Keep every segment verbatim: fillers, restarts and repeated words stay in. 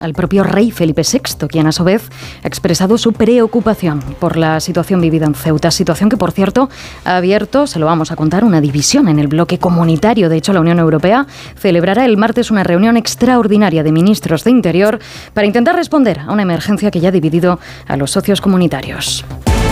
al propio rey Felipe sexto, quien a su vez ha expresado su preocupación por la situación vivida en Ceuta, situación que, por cierto, ha abierto, se lo vamos a contar, una división en el bloque comunitario. De hecho, la Unión Europea celebrará el martes una reunión extraordinaria de ministros de Interior para intentar responder a una emergencia que ya ha dividido a los socios comunitarios.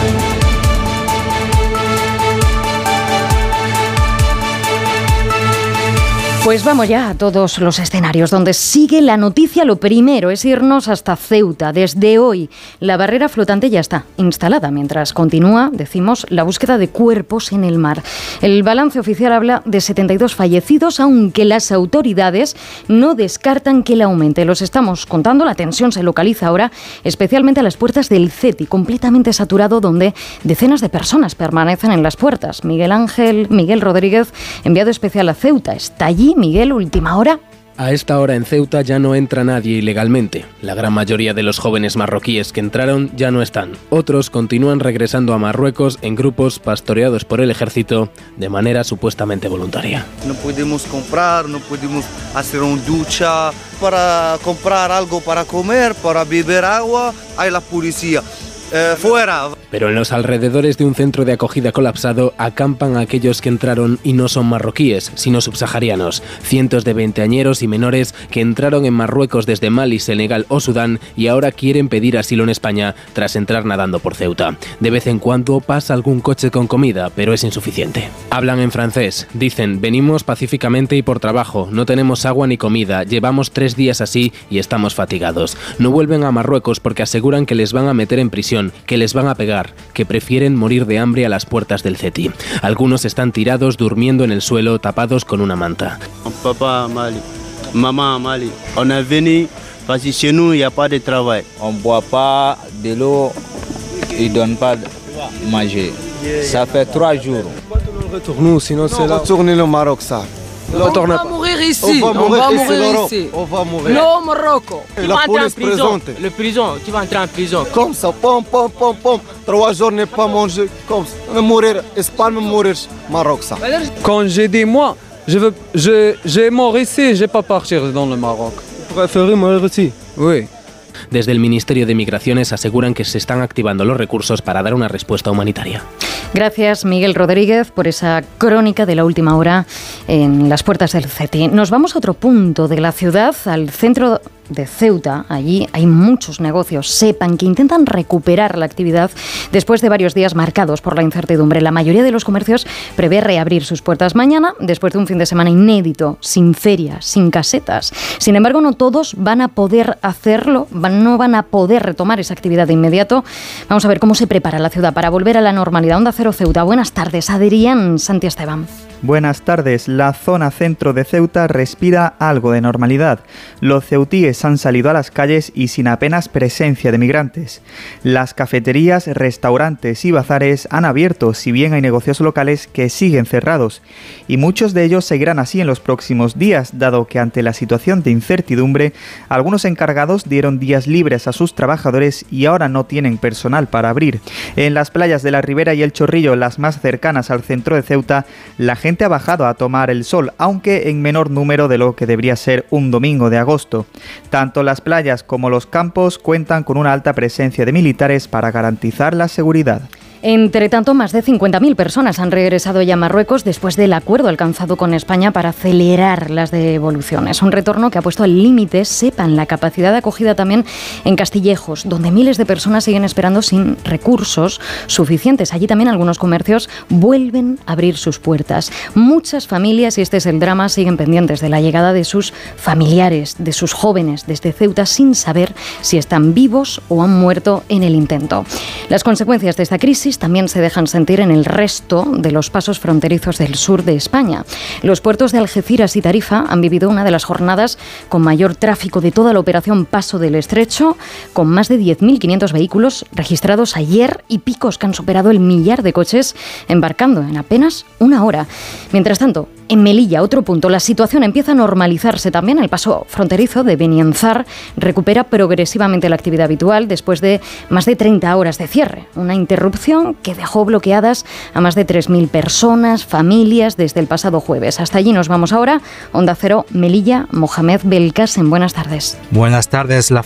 Pues vamos ya a todos los escenarios donde sigue la noticia. Lo primero es irnos hasta Ceuta. Desde hoy la barrera flotante ya está instalada mientras continúa, decimos, la búsqueda de cuerpos en el mar. El balance oficial habla de setenta y dos fallecidos, aunque las autoridades no descartan que el aumente. Los estamos contando, la tensión se localiza ahora especialmente a las puertas del CETI, completamente saturado, donde decenas de personas permanecen en las puertas. Miguel Ángel, Miguel Rodríguez, enviado especial a Ceuta, está allí. Miguel, última hora. A esta hora en Ceuta ya no entra nadie ilegalmente. La gran mayoría de los jóvenes marroquíes que entraron ya no están. Otros continúan regresando a Marruecos en grupos pastoreados por el ejército de manera supuestamente voluntaria. No podemos comprar, no podemos hacer una ducha, para comprar algo para comer, para beber agua, hay la policía. Eh, fuera. Pero en los alrededores de un centro de acogida colapsado acampan a aquellos que entraron y no son marroquíes, sino subsaharianos. Cientos de veinteañeros y menores que entraron en Marruecos desde Mali, Senegal o Sudán y ahora quieren pedir asilo en España tras entrar nadando por Ceuta. De vez en cuando pasa algún coche con comida, pero es insuficiente. Hablan en francés, dicen: venimos pacíficamente y por trabajo, no tenemos agua ni comida, llevamos tres días así y estamos fatigados. No vuelven a Marruecos porque aseguran que les van a meter en prisión, que les van a pegar, que prefieren morir de hambre a las puertas del CETI. Algunos están tirados durmiendo en el suelo, tapados con una manta. Papá Mali, mamá Mali, on est venu parce que chez nous il y a pas de travail. On boit pas de l'eau, ils donnent pas de manger. Ça fait trois jours. Retournons, sinon c'est là. Retournez au Maroc, ça. On va mourir ici, on va mourir, on va ici, mourir ici. On va mourir. Non, Marocco. Tu la vas entrer en prison. Présente. Le prison, tu vas entrer en prison. Comme ça, pom, pom, pom, pom. Trois jours n'est pas mangé. Comme ça. On va mourir, Espagne, mourir, Maroc, ça. Quand j'ai dit moi, je veux, je, j'ai mort ici, je vais pas partir dans le Maroc. Vous préférez mourir ici? Oui. Desde el Ministerio de Migraciones aseguran que se están activando los recursos para dar una respuesta humanitaria. Gracias, Miguel Rodríguez, por esa crónica de la última hora en las puertas del CETI. Nos vamos a otro punto de la ciudad, al centro de Ceuta. Allí hay muchos negocios, sepan, que intentan recuperar la actividad después de varios días marcados por la incertidumbre. La mayoría de los comercios prevé reabrir sus puertas mañana, después de un fin de semana inédito, sin ferias, sin casetas. Sin embargo, no todos van a poder hacerlo, no van a poder retomar esa actividad de inmediato. Vamos a ver cómo se prepara la ciudad para volver a la normalidad. Onda Cero Ceuta. Buenas tardes, Adrián Santiesteban. Buenas tardes. La zona centro de Ceuta respira algo de normalidad. Los ceutíes han salido a las calles y sin apenas presencia de migrantes. Las cafeterías, restaurantes y bazares han abierto, si bien hay negocios locales que siguen cerrados. Y muchos de ellos seguirán así en los próximos días, dado que ante la situación de incertidumbre, algunos encargados dieron días libres a sus trabajadores y ahora no tienen personal para abrir. En las playas de la Ribera y el Chorrillo, las más cercanas al centro de Ceuta, la gente ha bajado a tomar el sol, aunque en menor número de lo que debería ser un domingo de agosto. Tanto las playas como los campos cuentan con una alta presencia de militares para garantizar la seguridad. Entre tanto, más de cincuenta mil personas han regresado ya a Marruecos después del acuerdo alcanzado con España para acelerar las devoluciones. Un retorno que ha puesto al límite, sepan, la capacidad de acogida también en Castillejos, donde miles de personas siguen esperando sin recursos suficientes. Allí también algunos comercios vuelven a abrir sus puertas. Muchas familias, y este es el drama, siguen pendientes de la llegada de sus familiares, de sus jóvenes desde Ceuta, sin saber si están vivos o han muerto en el intento. Las consecuencias de esta crisis también se dejan sentir en el resto de los pasos fronterizos del sur de España. Los puertos de Algeciras y Tarifa han vivido una de las jornadas con mayor tráfico de toda la operación Paso del Estrecho, con más de diez mil quinientos vehículos registrados ayer y picos que han superado el millar de coches embarcando en apenas una hora. Mientras tanto, en Melilla, otro punto, la situación empieza a normalizarse también. El paso fronterizo de Benianzar recupera progresivamente la actividad habitual después de más de treinta horas de cierre. Una interrupción que dejó bloqueadas a más de tres mil personas, familias, desde el pasado jueves. Hasta allí nos vamos ahora. Onda Cero, Melilla, Mohamed Belkacem. Buenas tardes. Buenas tardes. La